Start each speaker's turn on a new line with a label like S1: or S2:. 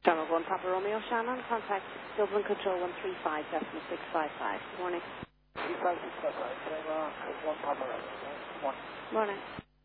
S1: Channel 1 Papa Romeo Shannon, contact Dublin Control 135, decimal 655. Good morning.
S2: 35655, 1 Papa Romeo. Good morning.
S1: Morning.